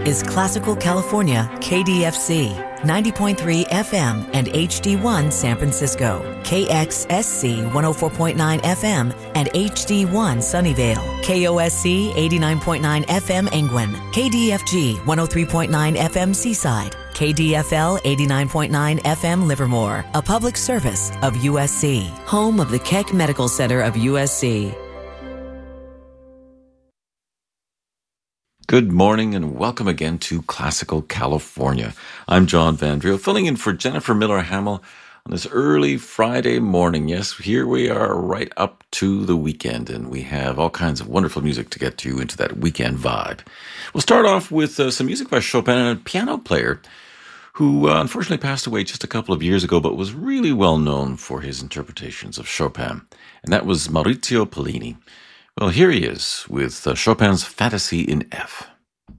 is Classical California KDFC, 90.3 FM and HD1 San Francisco, KXSC 104.9 FM and HD1 Sunnyvale, KOSC 89.9 FM Angwin, KDFG 103.9 FM Seaside, KDFL 89.9 FM Livermore, a public service of USC, home of the Keck Medical Center of USC. Good morning and welcome again to Classical California. I'm John Van Driel, filling in for Jennifer Miller-Hamill on this early Friday morning. Yes, here we are right up to the weekend, and we have all kinds of wonderful music to get you into that weekend vibe. We'll start off with some music by Chopin, a piano player who unfortunately passed away just a couple of years ago, but was really well known for his interpretations of Chopin, and that was Maurizio Pollini. Well, here he is with Chopin's Fantasy in F.